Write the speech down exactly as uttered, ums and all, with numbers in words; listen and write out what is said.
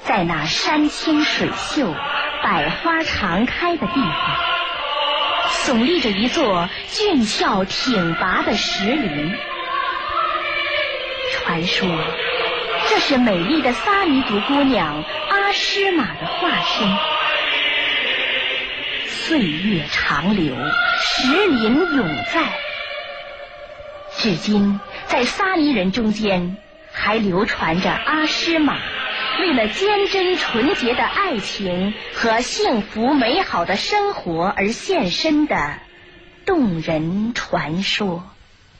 在那山清水秀、百花常开的地方，耸立着一座俊俏挺拔的石林。传说这是美丽的撒弥族姑娘阿诗玛的化身。岁月长流，石林永在，至今在撒弥人中间还流传着阿诗玛为了坚贞纯洁的爱情和幸福美好的生活而献身的动人传说。